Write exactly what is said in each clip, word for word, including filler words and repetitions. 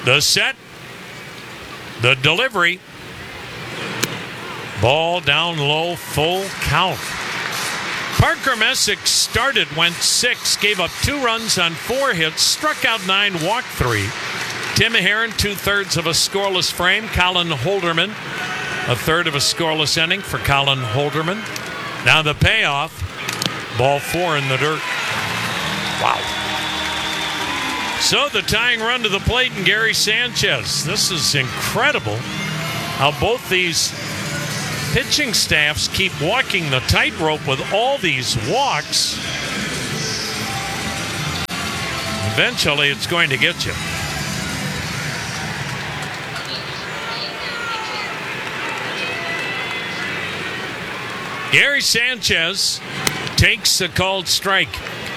The set. The delivery. Ball down low, full count. Parker Messick started, went six, gave up two runs on four hits, struck out nine, walked three. Tim Herron, two-thirds of a scoreless frame. Colin Holderman, a third of a scoreless inning for Colin Holderman. Now the payoff, ball four in the dirt. Wow. So the tying run to the plate and Gary Sanchez. This is incredible how both these pitching staffs keep walking the tightrope with all these walks. Eventually, it's going to get you. Gary Sanchez takes a called strike.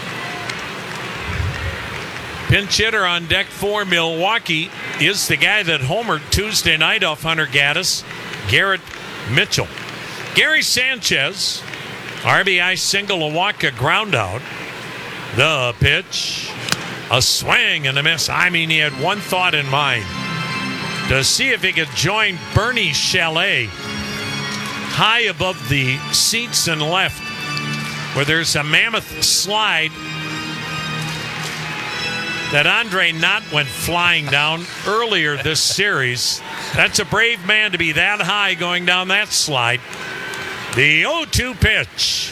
Pinch hitter on deck for Milwaukee is the guy that homered Tuesday night off Hunter Gaddis, Garrett Mitchell. Gary Sanchez, R B I single, a walk, a ground out. The pitch, a swing and a miss. I mean, he had one thought in mind, to see if he could join Bernie Chalet high above the seats and left, where there's a mammoth slide that Andre Knott went flying down earlier this series. That's a brave man to be that high going down that slide. The oh two pitch.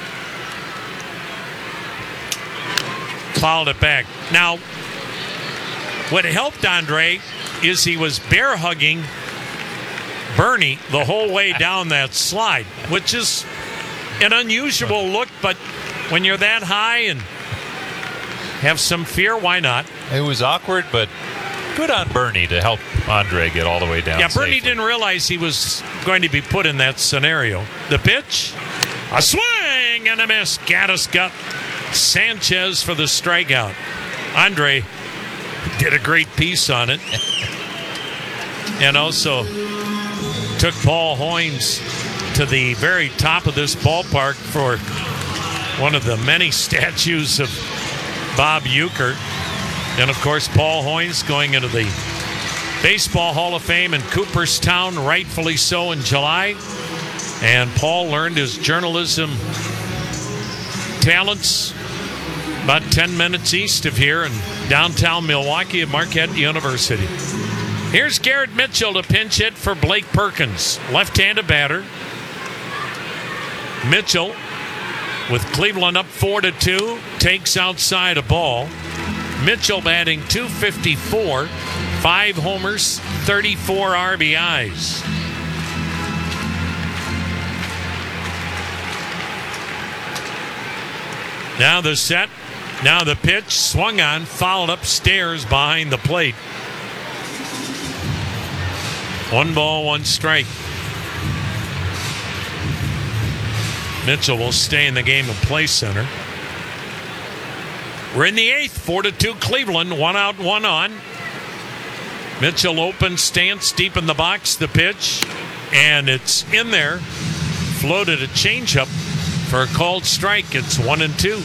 Fouled it back. Now, what helped Andre is he was bear hugging Bernie the whole way down that slide, which is an unusual look, but when you're that high and have some fear, why not? It was awkward, but good on Bernie to help Andre get all the way down. Yeah, Bernie safely. didn't realize he was going to be put in that scenario. The pitch, a swing and a miss. Gaddis got Sanchez for the strikeout. Andre did a great piece on it. And also took Paul Hoynes to the very top of this ballpark for one of the many statues of Bob Uecker. And, of course, Paul Hoynes going into the Baseball Hall of Fame in Cooperstown, rightfully so, in July. And Paul learned his journalism talents about ten minutes east of here in downtown Milwaukee at Marquette University. Here's Garrett Mitchell to pinch hit for Blake Perkins. Left-handed batter. Mitchell, with Cleveland up four to two, takes outside a ball. Mitchell batting two fifty-four, five homers, thirty-four R B Is. Now the set, now the pitch, swung on, fouled upstairs behind the plate. One ball, one strike. Mitchell will stay in the game of play center. We're in the eighth, four to two Cleveland, one out, one on. Mitchell open stance deep in the box, the pitch, and it's in there. Floated a changeup for a called strike. It's one and two.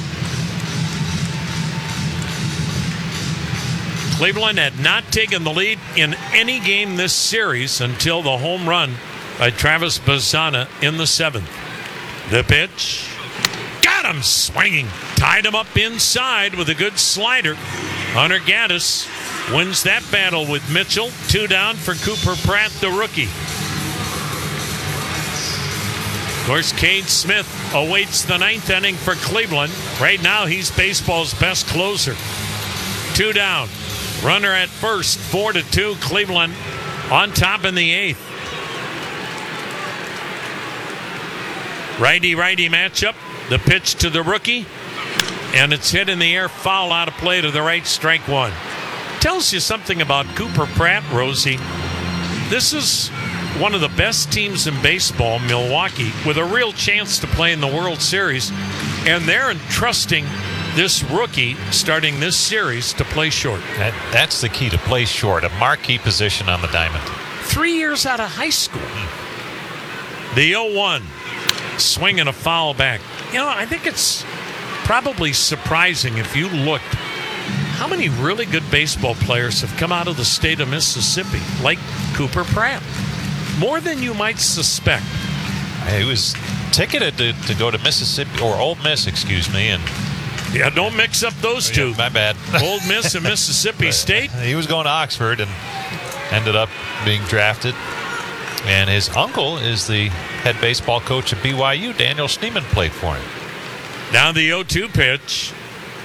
Cleveland had not taken the lead in any game this series until the home run by Travis Bazzana in the seventh. The pitch. Got him swinging. Tied him up inside with a good slider. Hunter Gaddis wins that battle with Mitchell. Two down for Cooper Pratt, the rookie. Of course, Cade Smith awaits the ninth inning for Cleveland. Right now, he's baseball's best closer. Two down. Runner at first. Four to two. Cleveland on top in the eighth. Righty-righty matchup. The pitch to the rookie. And it's hit in the air. Foul out of play to the right. Strike one. Tells you something about Cooper Pratt, Rosie. This is one of the best teams in baseball, Milwaukee, with a real chance to play in the World Series. And they're entrusting this rookie starting this series to play short. That, that's the key, to play short. A marquee position on the diamond. Three years out of high school. The oh one. Swing and a foul back. You know, I think it's probably surprising if you looked how many really good baseball players have come out of the state of Mississippi, like Cooper Pratt? More than you might suspect. He was ticketed to, to go to Mississippi, or Ole Miss, excuse me, and Yeah, don't mix up those two. Yeah, my bad. Ole Miss and Mississippi State. He was going to Oxford and ended up being drafted. And his uncle is the head baseball coach at B Y U. Daniel Schneemann played for him. Now the oh two pitch.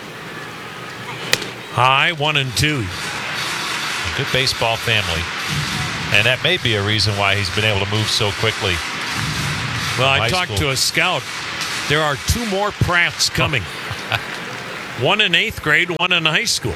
High, one and two. A good baseball family. And that may be a reason why he's been able to move so quickly. Well, I high talked school. to a scout. There are two more Pratts coming. One in eighth grade, one in high school.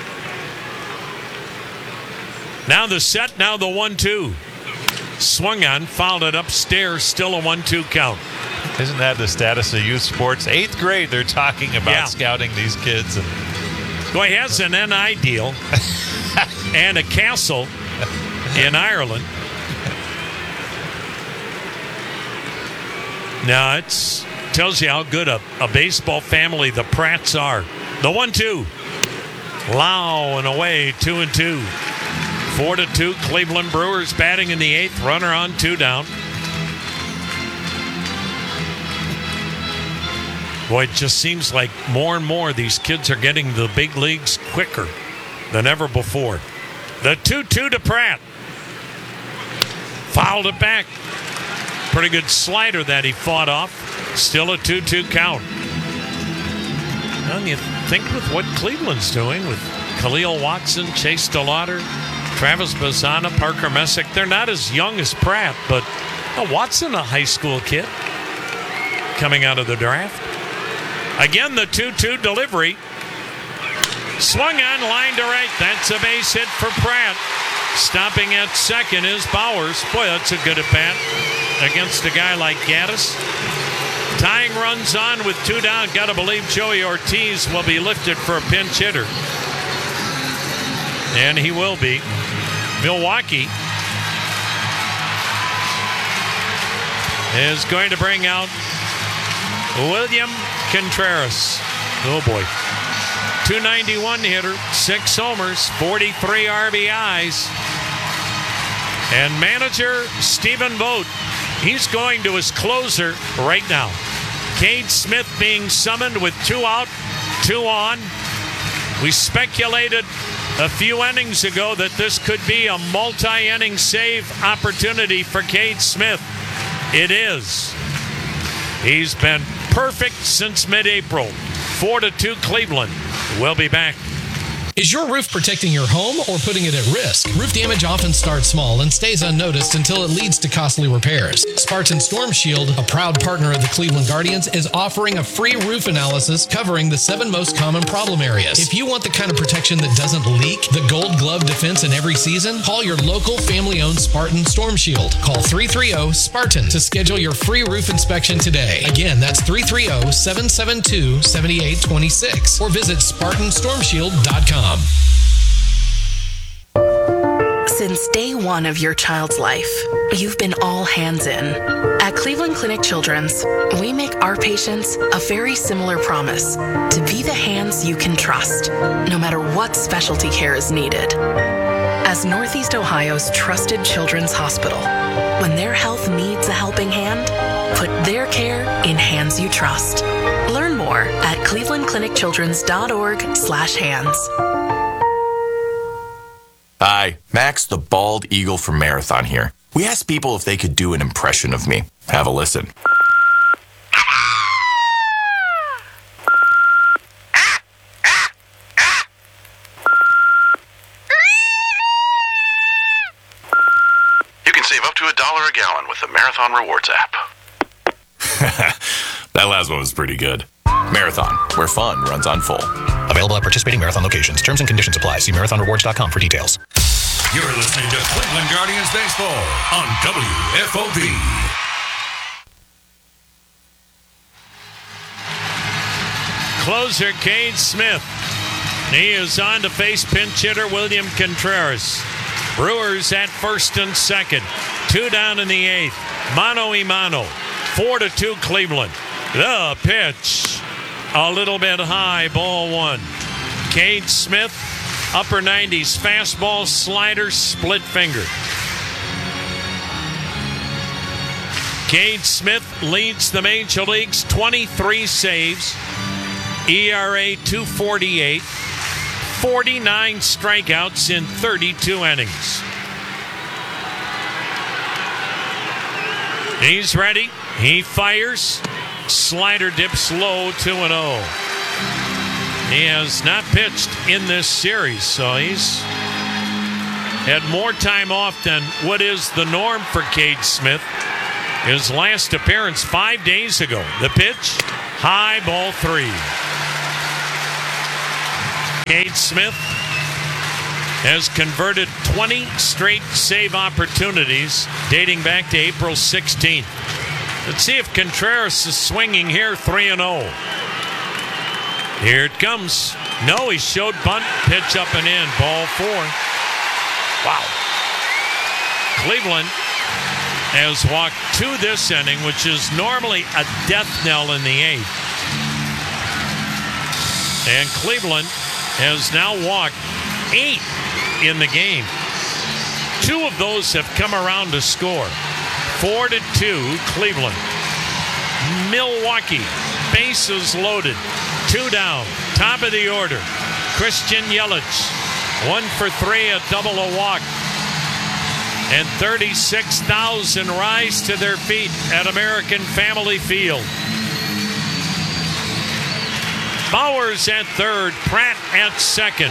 Now the set, now the one two. Swung on, fouled it upstairs, still a one two count. Isn't that the status of youth sports? Eighth grade, they're talking about Yeah. scouting these kids. And Well, he has an N I deal and a castle in Ireland. Now, it tells you how good a, a baseball family the Pratts are. The one two. Low and away, two and two. Four to two, Cleveland Brewers batting in the eighth. Runner on, two down. Boy, it just seems like more and more these kids are getting to the big leagues quicker than ever before. The two two to Pratt. Fouled it back. Pretty good slider that he fought off. Still a two two count. Well, you think with what Cleveland's doing with Khalil Watson, Chase DeLauder, Travis Bazzana, Parker Messick, they're not as young as Pratt, but oh, Watson, a high school kid coming out of the draft. Again, the two two delivery. Swung on, line to right. That's a base hit for Pratt. Stopping at second is Bowers. Boy, that's a good at-bat against a guy like Gaddis. Tying runs on with two down. Got to believe Joey Ortiz will be lifted for a pinch hitter. And he will be. Milwaukee is going to bring out William Contreras. Oh, boy. two ninety-one hitter, six homers, forty-three R B Is. And manager Stephen Vogt, he's going to his closer right now. Cade Smith being summoned with two out, two on. We speculated a few innings ago that this could be a multi-inning save opportunity for Cade Smith. It is. He's been perfect since mid-April. Four to two Cleveland. We'll be back. Is your roof protecting your home or putting it at risk? Roof damage often starts small and stays unnoticed until it leads to costly repairs. Spartan Storm Shield, a proud partner of the Cleveland Guardians, is offering a free roof analysis covering the seven most common problem areas. If you want the kind of protection that doesn't leak, the gold glove defense in every season, call your local family-owned Spartan Storm Shield. Call three three zero SPARTAN to schedule your free roof inspection today. Again, that's three three zero, seven seven two, seven eight two six or visit Spartan Storm Shield dot com. Since day one of your child's life, you've been all hands in. At Cleveland Clinic Children's, we make our patients a very similar promise to be the hands you can trust, no matter what specialty care is needed. As Northeast Ohio's trusted children's hospital, when their health needs a helping hand, put their care in hands you trust. Learn more at cleveland clinic children's dot org slash hands. Hi, Max the Bald Eagle from Marathon here. We asked people if they could do an impression of me. Have a listen. You can save up to a dollar a gallon with the Marathon Rewards app. That last one was pretty good. Marathon, where fun runs on full. Available at participating Marathon locations. Terms and conditions apply. See marathon rewards dot com for details. You're listening to Cleveland Guardians Baseball on W F O V. Closer Cade Smith. He is on to face pinch hitter William Contreras. Brewers at first and second. Two down in the eighth. Mano y mano. Four to two Cleveland. The pitch. A little bit high. Ball one. Cade Smith, upper nineties fastball, slider, split finger. Cade Smith leads the major leagues, twenty-three saves, E R A two forty-eight, forty-nine strikeouts in thirty-two innings. He's ready. He fires. Slider dips low, two and oh. He has not pitched in this series, so he's had more time off than what is the norm for Cade Smith. His last appearance five days ago. The pitch, high, ball three. Cade Smith has converted twenty straight save opportunities dating back to April sixteenth. Let's see if Contreras is swinging here, three and oh. Here it comes. No, he showed bunt, pitch up and in, ball four. Wow. Cleveland has walked two this inning, which is normally a death knell in the eighth. And Cleveland has now walked eight in the game. Two of those have come around to score. Four to two, Cleveland. Milwaukee, bases loaded. Two down, top of the order. Christian Yelich, one for three, a double, a walk. And thirty-six thousand rise to their feet at American Family Field. Bowers at third, Pratt at second.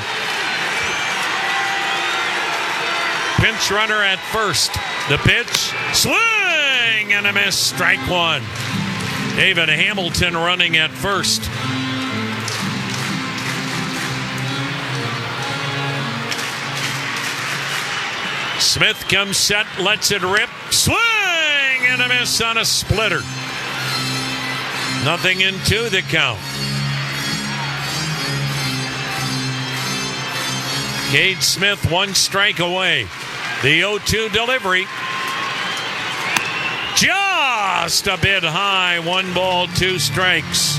Pinch runner at first. The pitch, swing and a miss, strike one. David Hamilton running at first. Smith comes set, lets it rip, swing and a miss on a splitter. Nothing into the count. Cade Smith one strike away. The oh two delivery. Just a bit high. One ball, two strikes.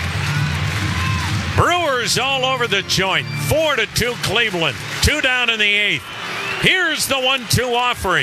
Brewers all over the joint. Four to two Cleveland. Two down in the eighth. Here's the one two offering.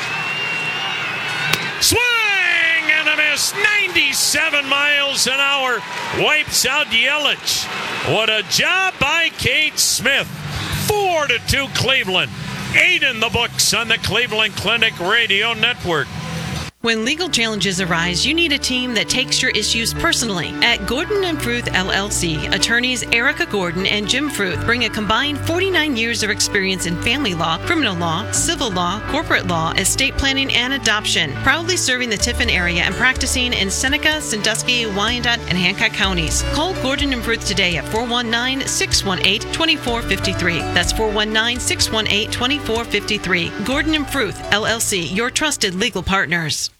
Swing and a miss. ninety-seven miles an hour. Wipes out Yelich. What a job by Cade Smith. Four to two Cleveland. Eight in the books on the Cleveland Clinic Radio Network. When legal challenges arise, you need a team that takes your issues personally. At Gordon and Fruth L L C, attorneys Erica Gordon and Jim Fruth bring a combined forty-nine years of experience in family law, criminal law, civil law, corporate law, estate planning, and adoption. Proudly serving the Tiffin area and practicing in Seneca, Sandusky, Wyandotte, and Hancock counties. Call Gordon and Fruth today at four one nine, six one eight, two four five three. That's four one nine, six one eight, two four five three. Gordon and Fruth L L C, your trusted legal partners.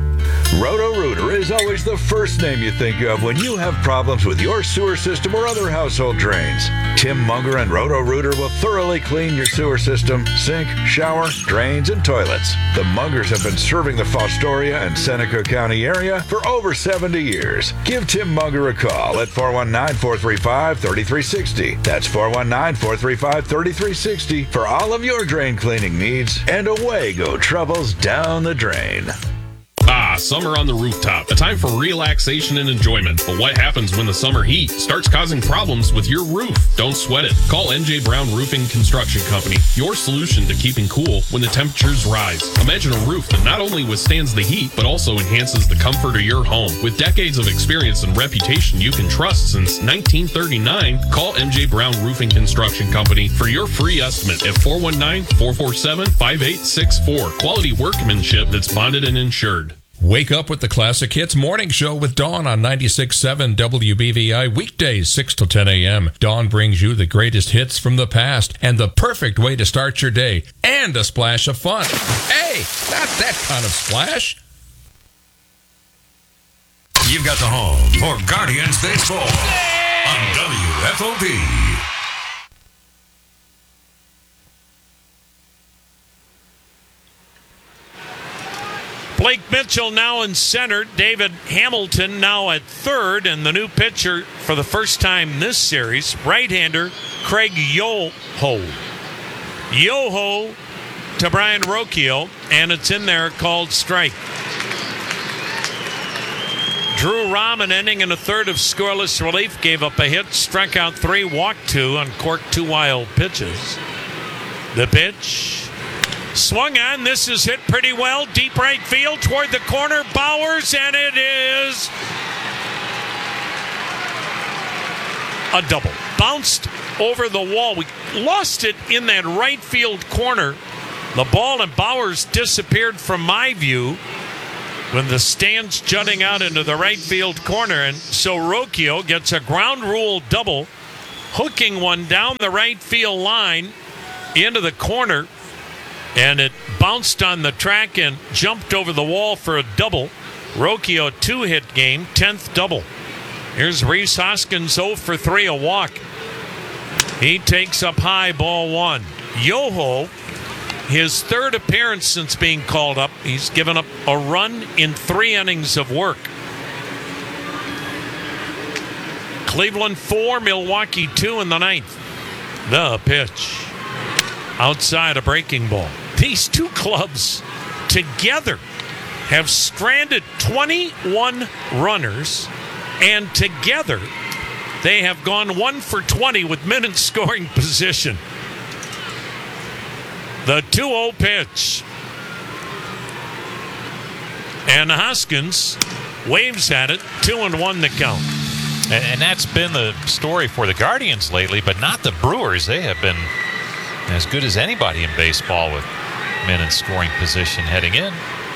Roto-Rooter is always the first name you think of when you have problems with your sewer system or other household drains. Tim Munger and Roto-Rooter will thoroughly clean your sewer system, sink, shower, drains, and toilets. The Mungers have been serving the Fostoria and Seneca County area for over seventy years. Give Tim Munger a call at four one nine, four three five, three three six zero. That's four one nine, four three five, three three six zero for all of your drain cleaning needs, and away go troubles down the drain. Ah, summer on the rooftop. A time for relaxation and enjoyment. But what happens when the summer heat starts causing problems with your roof? Don't sweat it. Call M J Brown Roofing Construction Company. Your solution to keeping cool when the temperatures rise. Imagine a roof that not only withstands the heat, but also enhances the comfort of your home. With decades of experience and reputation you can trust since nineteen thirty-nine, call M J Brown Roofing Construction Company for your free estimate at four one nine, four four seven, five eight six four. Quality workmanship that's bonded and insured. Wake up with the Classic Hits Morning Show with Dawn on ninety-six point seven W B V I, weekdays six to ten a.m. Dawn brings you the greatest hits from the past and the perfect way to start your day, and a splash of fun. Hey, not that kind of splash. You've got the home for Guardians Baseball on W F O P. Blake Mitchell now in center. David Hamilton now at third. And the new pitcher for the first time this series, right-hander Craig Yoho. Yoho to Brian Rocchio, and it's in there called strike. Drew Rahm, an inning and a third of scoreless relief, gave up a hit, struck out three, walked two, uncorked two wild pitches. The pitch swung on. This is hit pretty well. Deep right field toward the corner. Bowers, and it is a double. Bounced over the wall. We lost it in that right field corner. The ball and Bowers disappeared from my view when the stand's jutting out into the right field corner. And so Rocchio gets a ground rule double, hooking one down the right field line into the corner, and it bounced on the track and jumped over the wall for a double. Rocchio two-hit game, tenth double. Here's Rhys Hoskins, oh for three, a walk. He takes up high, ball one. Yoho, his third appearance since being called up. He's given up a run in three innings of work. Cleveland four, Milwaukee two in the ninth. The pitch. Outside, a breaking ball. These two clubs together have stranded twenty-one runners, and together they have gone one for twenty with men in scoring position. The two oh pitch. And Hoskins waves at it, two and one to count. And, and that's been the story for the Guardians lately, but not the Brewers. They have been as good as anybody in baseball with men in scoring position heading in.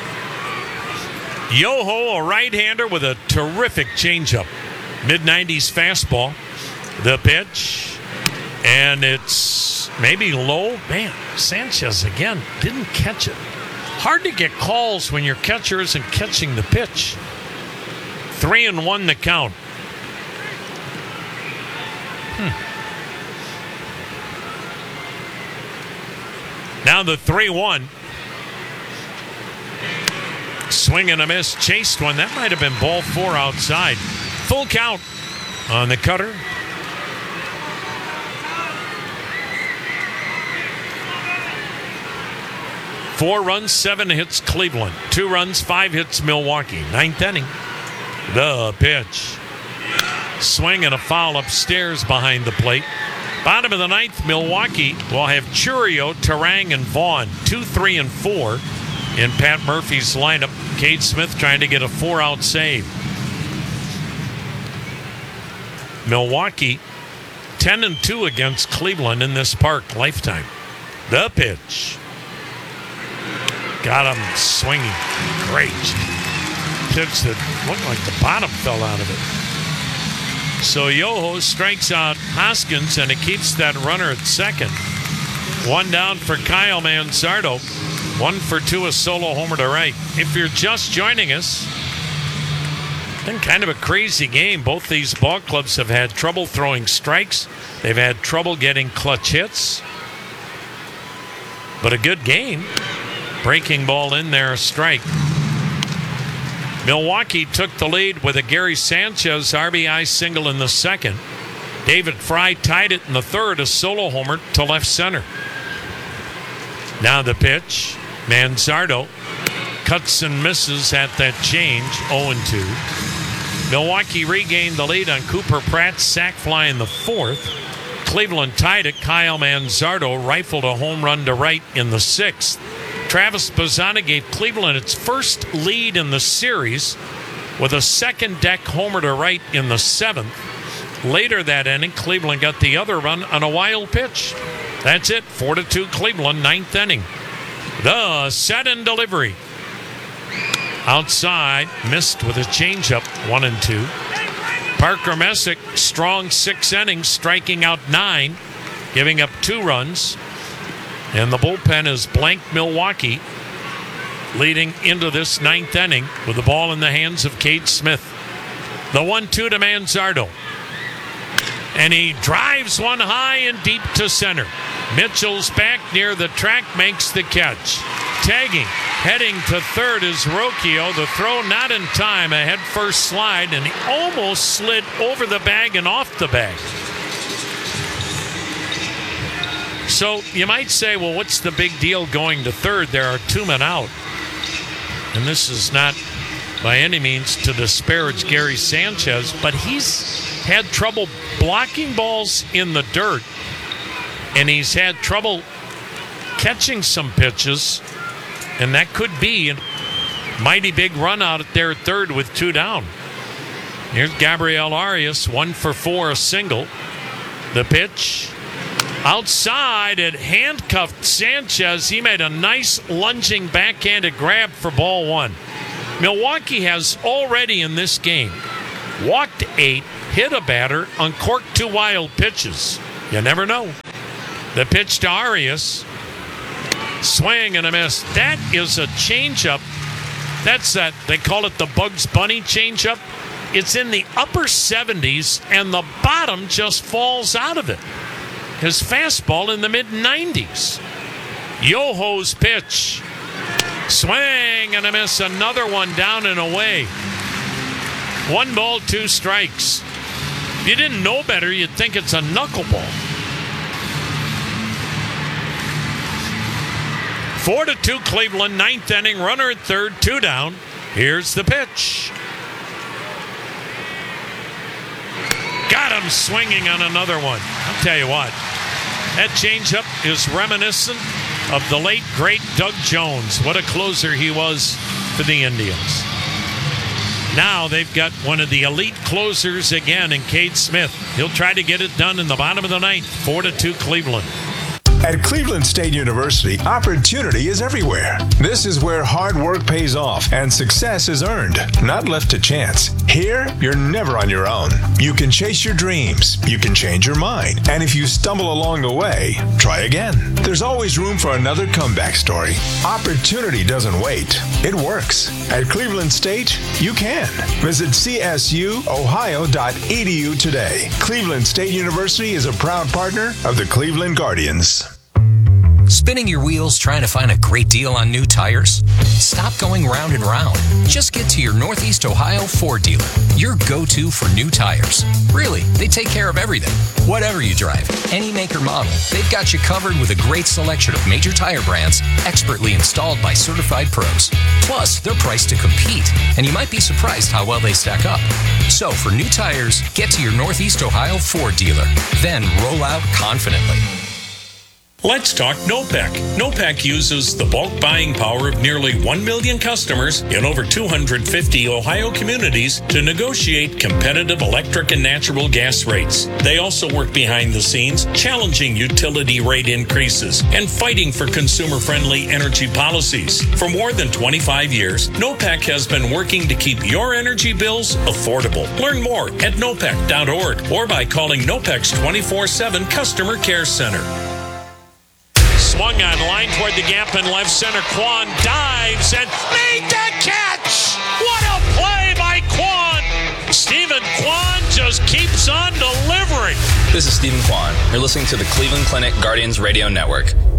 Yoho, a right-hander with a terrific changeup. mid nineties fastball. The pitch. And it's maybe low. Man, Sanchez again didn't catch it. Hard to get calls when your catcher isn't catching the pitch. Three and one to count. Hmm. Now the three one. Swing and a miss. Chased one. That might have been ball four outside. Full count on the cutter. Four runs, seven hits Cleveland. Two runs, five hits Milwaukee. Ninth inning. The pitch. Swing and a foul upstairs behind the plate. Bottom of the ninth, Milwaukee will have Churio, Terang, and Vaughn. Two, three, and four in Pat Murphy's lineup. Cade Smith trying to get a four-out save. Milwaukee, ten and two against Cleveland in this park lifetime. The pitch. Got him swinging. Great pitch that looked like the bottom fell out of it. So Yoho strikes out Hoskins, and it keeps that runner at second. One down for Kyle Manzardo. One for two, a solo homer to right. If you're just joining us, been kind of a crazy game. Both these ball clubs have had trouble throwing strikes. They've had trouble getting clutch hits. But a good game. Breaking ball in there, a strike. Milwaukee took the lead with a Gary Sanchez R B I single in the second. David Fry tied it in the third, a solo homer to left center. Now the pitch. Manzardo cuts and misses at that change, oh and two. Milwaukee regained the lead on Cooper Pratt's sac fly in the fourth. Cleveland tied it. Kyle Manzardo rifled a home run to right in the sixth. Travis Bazzana gave Cleveland its first lead in the series with a second deck homer to right in the seventh. Later that inning, Cleveland got the other run on a wild pitch. That's it, four to two Cleveland, ninth inning. The set and delivery. Outside, missed with a changeup, one and two. Parker Messick, strong six innings, striking out nine, giving up two runs. And the bullpen is blank Milwaukee, leading into this ninth inning with the ball in the hands of Cade Smith. The one two to Manzardo. And he drives one high and deep to center. Mitchell's back near the track, makes the catch. Tagging, heading to third is Rocchio. The throw not in time, a head-first slide, and he almost slid over the bag and off the bag. So you might say, well, what's the big deal going to third? There are two men out. And this is not by any means to disparage Gary Sanchez, but he's had trouble blocking balls in the dirt, and he's had trouble catching some pitches, and that could be a mighty big run out there at third with two down. Here's Gabriel Arias, one for four, a single. The pitch outside, it handcuffed Sanchez. He made a nice lunging backhanded grab for ball one. Milwaukee has already in this game walked eight, hit a batter, uncorked two wild pitches. You never know. The pitch to Arias. Swing and a miss. That is a changeup. That's that. They call it the Bugs Bunny changeup. It's in the upper seventies, and the bottom just falls out of it. His fastball in the mid nineties. Yoho's pitch. Swing and a miss. Another one down and away. One ball, two strikes. If you didn't know better, you'd think it's a knuckleball. Four to two Cleveland, ninth inning, runner at third, two down. Here's the pitch. Got him swinging on another one. I'll tell you what, that changeup is reminiscent of the late, great Doug Jones. What a closer he was for the Indians. Now they've got one of the elite closers again in Cade Smith. He'll try to get it done in the bottom of the ninth. Four to two Cleveland. At Cleveland State University, opportunity is everywhere. This is where hard work pays off and success is earned, not left to chance. Here, you're never on your own. You can chase your dreams, you can change your mind, and if you stumble along the way, try again. There's always room for another comeback story. Opportunity doesn't wait. It works. At Cleveland State, you can. Visit c s u ohio dot e d u today. Cleveland State University is a proud partner of the Cleveland Guardians. Spinning your wheels trying to find a great deal on new tires? Stop going round and round. Just get to your Northeast Ohio Ford dealer, your go-to for new tires. Really, they take care of everything. Whatever you drive, any make or model, they've got you covered with a great selection of major tire brands expertly installed by certified pros. Plus, they're priced to compete, and you might be surprised how well they stack up. So, for new tires, get to your Northeast Ohio Ford dealer. Then roll out confidently. Let's talk NOPEC. NOPEC uses the bulk buying power of nearly one million customers in over two hundred fifty Ohio communities to negotiate competitive electric and natural gas rates. They also work behind the scenes, challenging utility rate increases and fighting for consumer-friendly energy policies. For more than twenty-five years, NOPEC has been working to keep your energy bills affordable. Learn more at nopec dot org or by calling NOPEC's twenty-four seven Customer Care Center. Swung on line toward the gap in left center. Kwan dives and made the catch. What a play by Kwan. Stephen Kwan just keeps on delivering. This is Stephen Kwan. You're listening to the Cleveland Clinic Guardians Radio Network.